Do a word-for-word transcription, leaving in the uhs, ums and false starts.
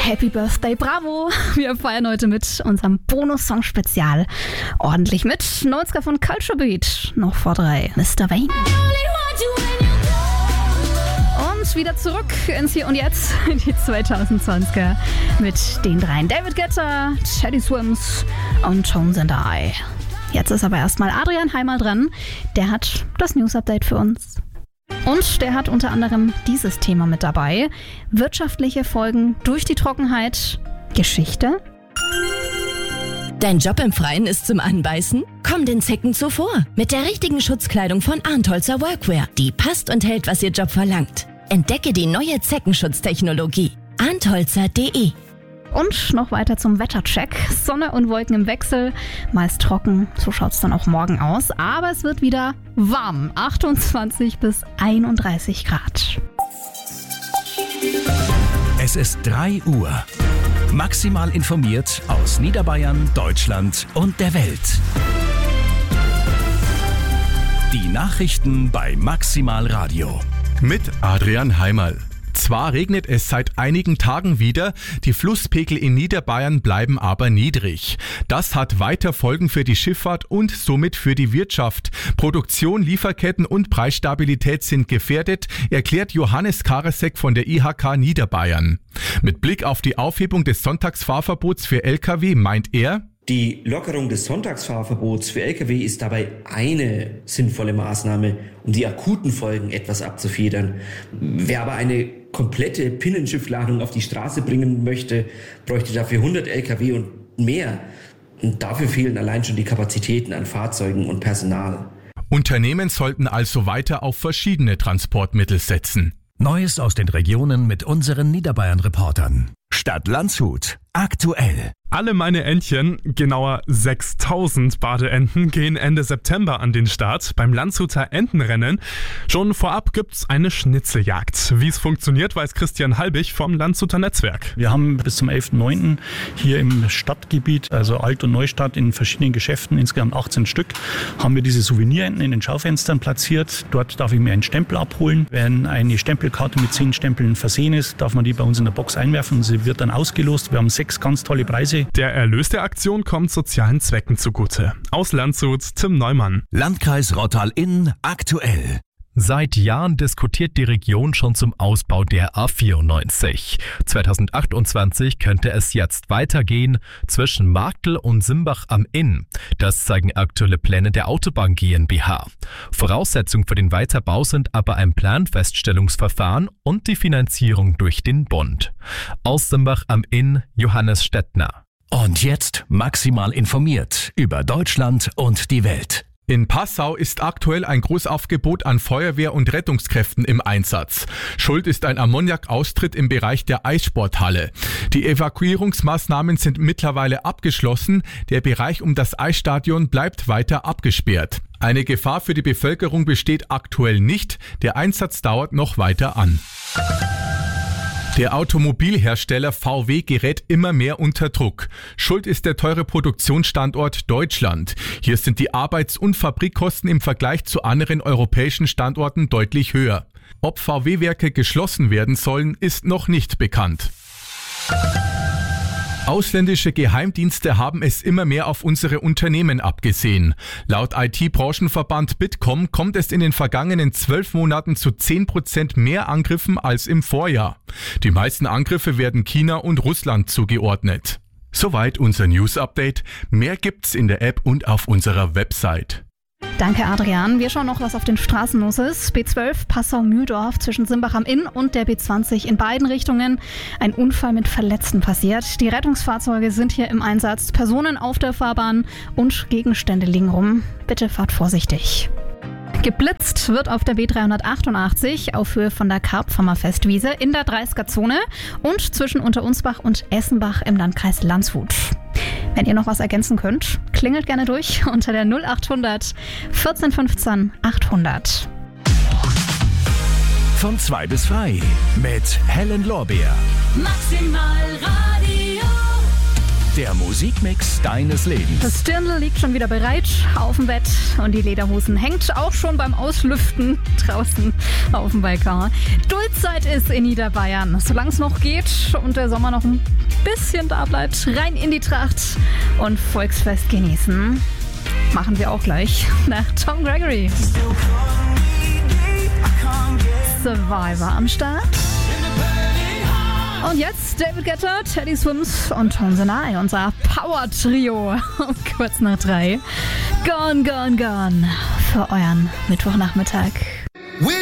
Happy Birthday, bravo! Wir feiern heute mit unserem Bonus-Song-Spezial ordentlich mit. neunziger von Culture Beat, noch vor drei, Mister Wayne. Und wieder zurück ins Hier und Jetzt, in die zweitausendzwanziger mit den dreien David Guetta, Teddy Swims und Tones and I. Jetzt ist aber erstmal Adrian Heimal dran. Der hat das News-Update für uns. Und der hat unter anderem dieses Thema mit dabei. Wirtschaftliche Folgen durch die Trockenheit. Geschichte. Dein Job im Freien ist zum Anbeißen? Komm den Zecken zuvor. Mit der richtigen Schutzkleidung von Arntholzer Workwear. Die passt und hält, was Ihr Job verlangt. Entdecke die neue Zeckenschutztechnologie. arntholzer punkt de. Und noch weiter zum Wettercheck. Sonne und Wolken im Wechsel. Meist trocken, so schaut es dann auch morgen aus. Aber es wird wieder warm. achtundzwanzig bis einunddreißig Grad. Es ist drei Uhr. Maximal informiert aus Niederbayern, Deutschland und der Welt. Die Nachrichten bei Maximal Radio. Mit Adrian Heimal. Zwar regnet es seit einigen Tagen wieder, die Flusspegel in Niederbayern bleiben aber niedrig. Das hat weiter Folgen für die Schifffahrt und somit für die Wirtschaft. Produktion, Lieferketten und Preisstabilität sind gefährdet, erklärt Johannes Karasek von der I H K Niederbayern. Mit Blick auf die Aufhebung des Sonntagsfahrverbots für L K W meint er: Die Lockerung des Sonntagsfahrverbots für L K W ist dabei eine sinnvolle Maßnahme, um die akuten Folgen etwas abzufedern. Wer aber eine komplette Pinnenschiffladung auf die Straße bringen möchte, bräuchte dafür hundert L K W und mehr. Und dafür fehlen allein schon die Kapazitäten an Fahrzeugen und Personal. Unternehmen sollten also weiter auf verschiedene Transportmittel setzen. Neues aus den Regionen mit unseren Niederbayern-Reportern. Stadt Landshut. Aktuell. Alle meine Entchen, genauer sechstausend Badeenten, gehen Ende September an den Start beim Landshuter Entenrennen. Schon vorab gibt's eine Schnitzeljagd. Wie es funktioniert, weiß Christian Halbig vom Landshuter Netzwerk. Wir haben bis zum elften neunten hier im Stadtgebiet, also Alt- und Neustadt, in verschiedenen Geschäften, insgesamt achtzehn Stück, haben wir diese Souvenirenten in den Schaufenstern platziert. Dort darf ich mir einen Stempel abholen. Wenn eine Stempelkarte mit zehn Stempeln versehen ist, darf man die bei uns in der Box einwerfen. Sie wird dann ausgelost. Wir haben sechs ganz tolle Preise. Der Erlös der Aktion kommt sozialen Zwecken zugute. Aus Landshut, Tim Neumann. Landkreis Rottal-Inn aktuell. Seit Jahren diskutiert die Region schon zum Ausbau der A vierundneunzig. zweitausendachtundzwanzig könnte es jetzt weitergehen zwischen Marktl und Simbach am Inn. Das zeigen aktuelle Pläne der Autobahn GmbH. Voraussetzung für den Weiterbau sind aber ein Planfeststellungsverfahren und die Finanzierung durch den Bund. Aus Simbach am Inn, Johannes Stettner. Und jetzt maximal informiert über Deutschland und die Welt. In Passau ist aktuell ein Großaufgebot an Feuerwehr- und Rettungskräften im Einsatz. Schuld ist ein Ammoniakaustritt im Bereich der Eissporthalle. Die Evakuierungsmaßnahmen sind mittlerweile abgeschlossen. Der Bereich um das Eisstadion bleibt weiter abgesperrt. Eine Gefahr für die Bevölkerung besteht aktuell nicht. Der Einsatz dauert noch weiter an. Der Automobilhersteller V W gerät immer mehr unter Druck. Schuld ist der teure Produktionsstandort Deutschland. Hier sind die Arbeits- und Fabrikkosten im Vergleich zu anderen europäischen Standorten deutlich höher. Ob V W-Werke geschlossen werden sollen, ist noch nicht bekannt. Ausländische Geheimdienste haben es immer mehr auf unsere Unternehmen abgesehen. Laut I T-Branchenverband Bitkom kommt es in den vergangenen zwölf Monaten zu zehn Prozent mehr Angriffen als im Vorjahr. Die meisten Angriffe werden China und Russland zugeordnet. Soweit unser News-Update. Mehr gibt's in der App und auf unserer Website. Danke, Adrian. Wir schauen noch, was auf den Straßen los ist. B zwölf Passau-Mühldorf zwischen Simbach am Inn und der B zwanzig in beiden Richtungen. Ein Unfall mit Verletzten passiert. Die Rettungsfahrzeuge sind hier im Einsatz. Personen auf der Fahrbahn und Gegenstände liegen rum. Bitte fahrt vorsichtig. Geblitzt wird auf der B dreihundertachtundachtzig auf Höhe von der Karpfamer Festwiese in der dreißiger Zone und zwischen Unterunsbach und Essenbach im Landkreis Landshut. Wenn ihr noch was ergänzen könnt, klingelt gerne durch unter der null achthundert vierzehn fünfzehn achthundert. Von zwei bis frei mit Helen Lorbeer. Maximal Radio. Der Musikmix deines Lebens. Das Dirndl liegt schon wieder bereit auf dem Bett und die Lederhosen hängt auch schon beim Auslüften draußen auf dem Balkon. Duldzeit ist in Niederbayern. Solange es noch geht und der Sommer noch ein bisschen da bleibt, rein in die Tracht und Volksfest genießen. Machen wir auch gleich nach Tom Gregory. Survivor am Start. Und jetzt David Guetta, Teddy Swims und Tones and I, unser Power-Trio. Kurz nach drei. Gone, gone, gone. Für euren Mittwochnachmittag.